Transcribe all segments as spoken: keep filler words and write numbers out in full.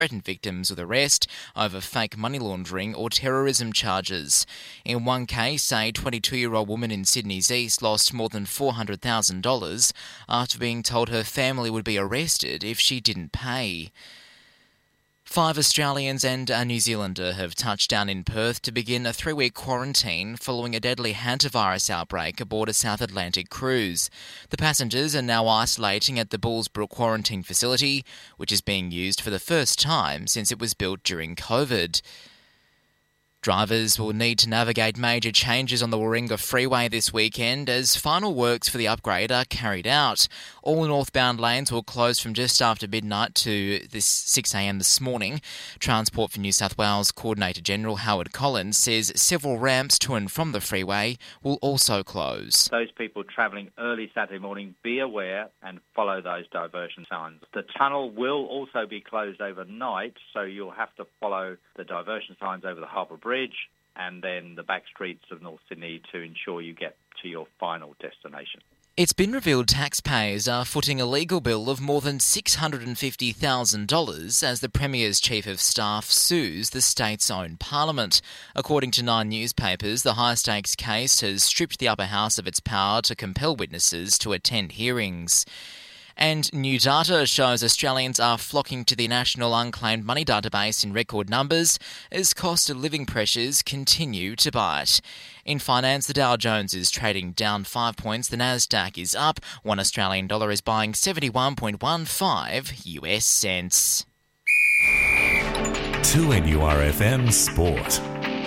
threatened victims with arrest over fake money laundering or terrorism charges. In one case, a twenty-two-year-old woman in Sydney's East lost more than four hundred thousand dollars after being told her family would be arrested if she didn't pay. Five Australians and a New Zealander have touched down in Perth to begin a three-week quarantine following a deadly hantavirus outbreak aboard a South Atlantic cruise. The passengers are now isolating at the Bullsbrook Quarantine Facility, which is being used for the first time since it was built during COVID. Drivers will need to navigate major changes on the Warringah Freeway this weekend as final works for the upgrade are carried out. All northbound lanes will close from just after midnight to this six a m this morning. Transport for New South Wales Coordinator General Howard Collins says several ramps to and from the freeway will also close. Those people travelling early Saturday morning, be aware and follow those diversion signs. The tunnel will also be closed overnight, so you'll have to follow the diversion signs over the Harbour Bridge and then the back streets of North Sydney to ensure you get to your final destination. It's been revealed taxpayers are footing a legal bill of more than six hundred fifty thousand dollars as the Premier's Chief of Staff sues the state's own parliament. According to Nine newspapers, the high-stakes case has stripped the upper house of its power to compel witnesses to attend hearings. And new data shows Australians are flocking to the National Unclaimed Money Database in record numbers as cost of living pressures continue to bite. In finance, the Dow Jones is trading down five points, the Nasdaq is up, one Australian dollar is buying seventy-one point one five U S cents. two N U R F M Sport.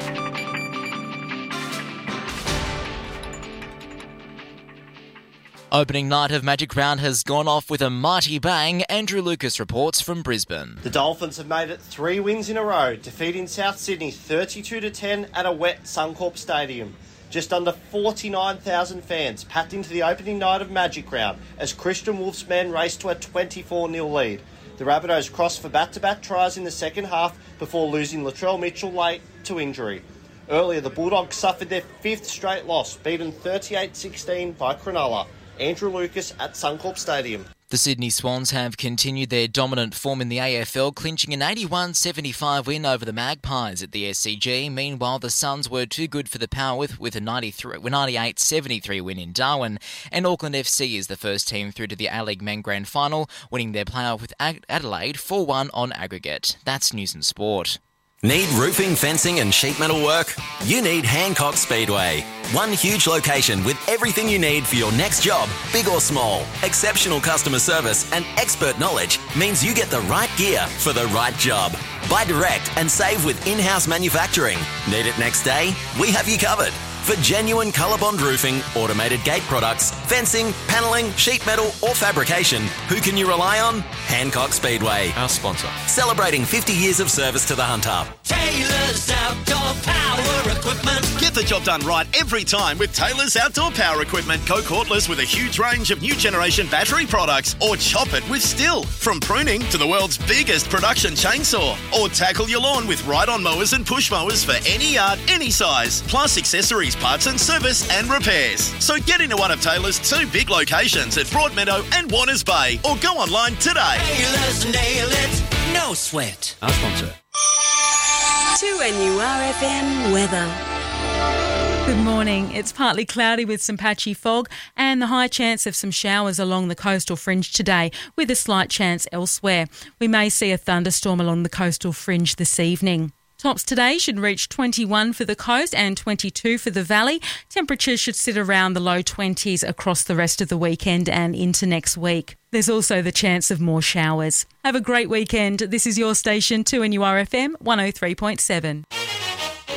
Opening night of Magic Round has gone off with a mighty bang. Andrew Lucas reports from Brisbane. The Dolphins have made it three wins in a row, defeating South Sydney thirty-two to ten at a wet Suncorp Stadium. Just under forty-nine thousand fans packed into the opening night of Magic Round as Christian Wolf's men raced to a twenty-four nil lead. The Rabbitohs crossed for back-to-back tries in the second half before losing Latrell Mitchell late to injury. Earlier, the Bulldogs suffered their fifth straight loss, beaten thirty-eight sixteen by Cronulla. Andrew Lucas at Suncorp Stadium. The Sydney Swans have continued their dominant form in the A F L, clinching an eighty-one seventy-five win over the Magpies at the S C G. Meanwhile, the Suns were too good for the power with, with a ninety-eight seventy-three win in Darwin. And Auckland F C is the first team through to the A-League Men Grand Final, winning their playoff with Adelaide four one on aggregate. That's News and Sport. Need roofing, fencing and sheet metal work? You need Hancock Speedway. One huge location with everything you need for your next job, big or small. Exceptional customer service and expert knowledge means you get the right gear for the right job. Buy direct and save with in-house manufacturing. Need it next day? We have you covered. For genuine ColourBond roofing, automated gate products, fencing, panelling, sheet metal or fabrication, who can you rely on? Hancock Speedway. Our sponsor. Celebrating fifty years of service to the Hunter. Taylor's Outdoor Power Equipment. Get the job done right every time with Taylor's Outdoor Power Equipment. Go cordless with a huge range of new generation battery products, or chop it with Stihl. From pruning to the world's biggest production chainsaw. Or tackle your lawn with ride-on mowers and push mowers for any yard, any size. Plus accessories, parts and service and repairs. So get into one of Taylor's two big locations at Broadmeadow and Warners Bay, or go online today. Taylor's nail it, no sweat. Our sponsor. two N U R F M weather. Good morning. It's partly cloudy with some patchy fog and the high chance of some showers along the coastal fringe today, with a slight chance elsewhere. We may see a thunderstorm along the coastal fringe this evening. Tops today should reach twenty-one for the coast and twenty-two for the valley. Temperatures should sit around the low twenties across the rest of the weekend and into next week. There's also the chance of more showers. Have a great weekend. This is your station, two N U R F M one oh three point seven.